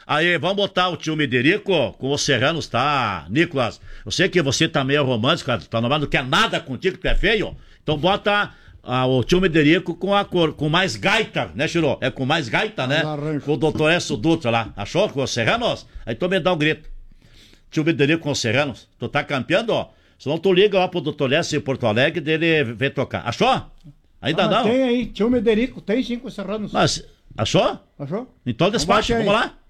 Aí, vamos botar o tio Mederico com os Serranos, tá, Nicolas? Eu sei que você tá meio romântico, tá normal, não quer nada contigo, que tu é feio. Então bota o tio Mederico com a cor, com mais gaita, né, Chiro? É com mais gaita, né? Com o doutor Écio Dutra lá. Achou? Com os Serranos? Aí tu me dá um grito. Tio Mederico com os Serranos. Tu tá campeando, ó. Senão tu liga lá pro doutor Écio em Porto Alegre e dele vem tocar. Achou? Ainda não? Tem aí, tio Mederico, tem sim com os Serranos. Mas, achou? Achou? Então despacha, vamos lá.